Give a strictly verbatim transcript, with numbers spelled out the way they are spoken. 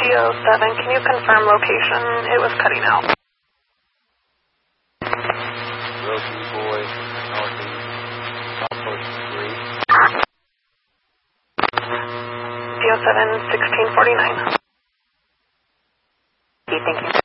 D O seven, can you confirm location? It was cutting out. Rosie Boy, Northeast, Southwest three. D O seven, sixteen forty-nine. Okay, thank you.